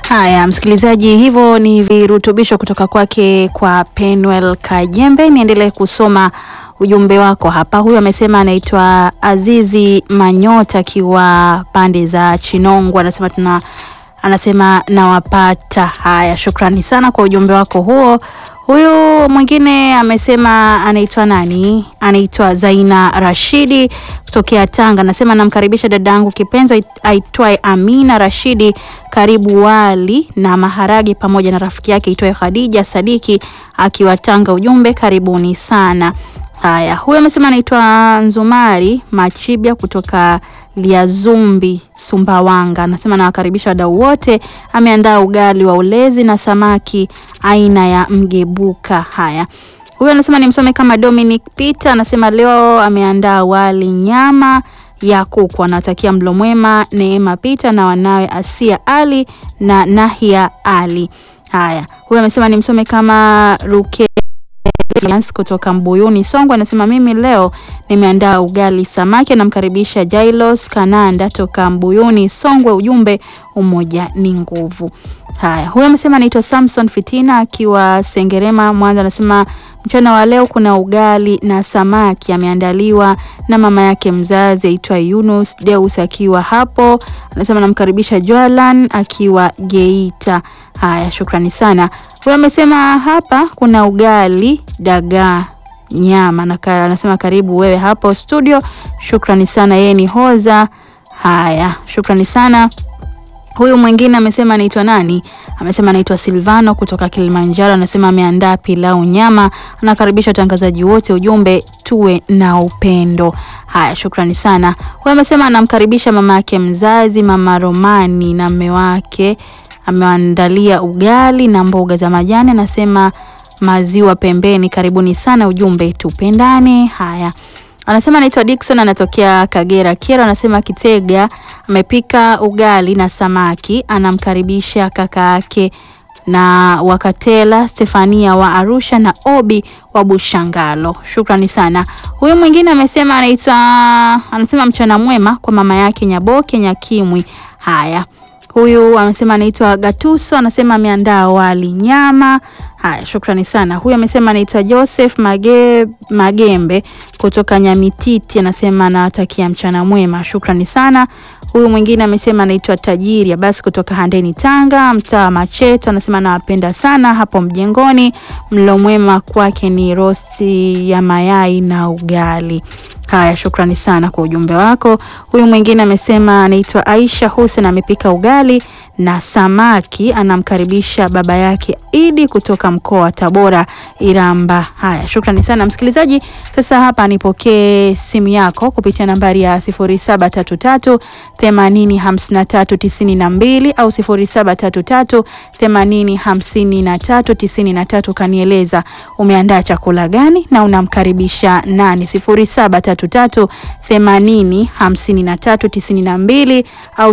Haya, msikilizaji, hivyo ni virutubisho kutoka kwake kwa Penuel Kajembe. Niendelee kusoma ujumbe wako hapa. Huyu amesema anaitwa Azizi Manyota akiwa pande za Chinongo, anasema nawapata. Haya, shukrani sana kwa ujumbe wako huo. Huyu mwingine amesema anaitwa nani? Anaitwa Zaina Rashidi kutokea Tanga. Anasema namkaribisha dadangu kipenzi aitwaye Amina Rashidi, karibu wali na maharage pamoja na rafiki yake aitwaye Khadija Sadiki akiwa Tanga. Ujumbe karibuni sana. Haya, huyu amesema anaitwa Nzumari Machibia kutoka Liazumbi Sumbawanga. Anasema nawakaribisha wadau wote. Ameandaa ugali wa ulezi na samaki aina ya mgebuka. Haya, huyu anasema nimsome kama Dominic Peter. Anasema leo ameandaa wali nyama ya kuku. Anatakia mlo mwema Neema Peter na wanawe Asia Ali na Nahia Ali. Haya, huyu amesema nimsome kama Ruke kutoka Mbuyuni Songwe. Anasema mimi leo nimeandaa ugali samaki. Namkaribisha Jailos Kananda toka Mbuyuni Songwe. Ujumbe umoja ni nguvu. Haya, huyu amesema anaitwa Samson Fitina akiwa Sengerema Mwanza. Anasema mchana wa leo kuna ugali na samaki ameandaliwa na mama yake mzazi aitwa Yunus Deus akiwa hapo. Anasema namkaribisha Joalan akiwa Geita. Haya, shukrani sana. Huyu amesema hapa kuna ugali dagaa nyama na anasema karibu wewe hapo studio. Shukrani sana, yeye ni Hoza. Haya, shukrani sana. Huyu mwingine amesema anaitwa nani? Amesema anaitwa Silvano kutoka Kilimanjaro. Anasema ameandaa pilau nyama. Anakaribisha watangazaji wote. Ujumbe tuwe na upendo. Haya, shukrani sana. Huyu amesema anamkaribisha mama yake mzazi Mama Romani na mume wake. Ameandalia ugali na mboga za majani. Anasema maziwa pembeni. Karibuni sana. Ujumbe tupendane. Haya, anasema anaitwa Dickson anatokea Kagera Kiero. Anasema Kitega amepika ugali na samaki. Anamkaribisha kaka yake na Wakatela Stefania wa Arusha na Obi wa Bushangalo. Shukrani sana. Huyu mwingine amesema anasema mchana mwema kwa mama yake Nyaboke Nyakimwi. Haya, huyu amesema anaitwa Gatuso. Anasema ameandaa wali nyama. Haya, shukrani sana. Huyu amesema anaitwa Joseph Magembe kutoka Nyamititi. Anasema anawatakia mchana mwema. Shukrani sana. Huyu mwingine amesema anaitwa Tajiri basi kutoka Handeni Tanga, mtaa Macheto. Anasema anawapenda sana hapo mjengoni. Mlo mwema kwake ni rosti ya mayai na ugali. Haya, shukrani sana kwa ujumbe wako. Huyu mwingine amesema anaitwa Aisha Hussein amepika ugali na samaki. Anamkaribisha baba yake Idi kutoka mkoa wa Tabora Iramba. Haya, shukrani sana msikilizaji. Sasa hapa nipokee simu yako kupitia nambari ya 0733 805392 au 0733 805393. Kanieleza umeandaa chakula gani na unamkaribisha nani? 0733 805392 au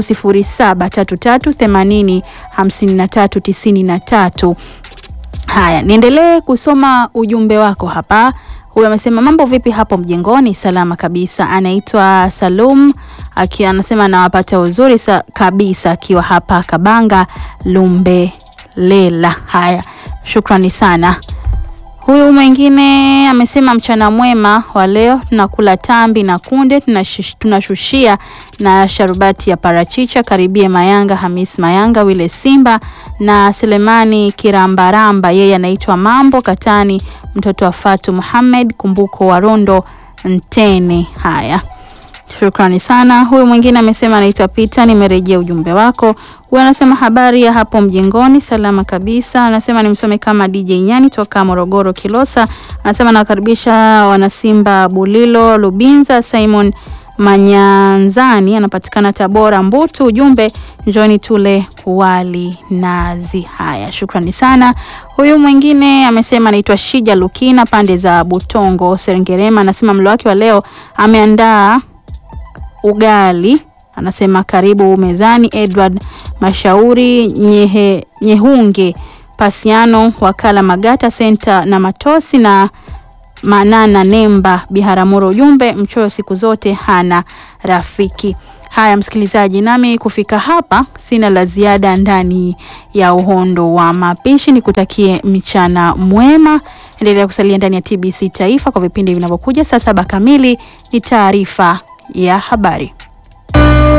0733 805393. Haya, niendelee kusoma ujumbe wako hapa. Huyu amesema mambo vipi hapo mjengoni? Salama kabisa. Anaitwa Salum anasema anawapata uzuri kabisa akiwa hapa Kabanga Lumbe Lela. Haya, shukrani sana. Huyu mwingine amesema mchana mwema wa leo tunakula tambi na kunde, tunashushia na sharubati ya parachicha. Karibie Mayanga Hamis Mayanga Wile Simba na Selemani Kirambaramba, yeye anaitwa Mambo Katani, mtoto wa Fatu Muhammad Kumbuko wa Rondo Ntene. Haya, shukrani sana. Huyu mwingine amesema anaitwa Peter, nimerejea ujumbe wako. Huyu anasema habari ya hapo mjengoni? Salama kabisa. Anasema nimsome kama DJ Nyani toka Morogoro Kilosa. Anasema nawakaribisha wanasimba Bulilo Lubinza. Simon Manyanzani anapatikana Tabora Mbutu. Ujumbe njoni tule wali nazi. Haya, shukrani sana. Huyu mwingine amesema anaitwa Shija Lukina pande za Butongo Serengerema. Anasema mlo wake wa leo ameandaa ugali. Anasema karibu mezani. Edward Mashauri Nyehunge Pasiano Wakala Magata Center na Matosi na Manana Nemba Biharamulo. Ujumbe mchoyo siku zote hana rafiki. Haya msikilizaji, nami kufika hapa sina la ziada ndani ya uhondo wa mapishi. Nikutakie mchana mwema. Endelea kusalia ndani ya TBC Taifa kwa vipindi vinavyokuja. Saa 7 kamili ni taarifa ya habari.